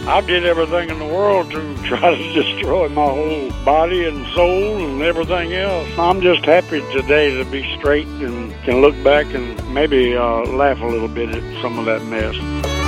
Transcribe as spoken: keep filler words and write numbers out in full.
I did everything in the world to try to destroy my whole body and soul and everything else. I'm just happy today to be straight and can look back and maybe uh, laugh a little bit at some of that mess.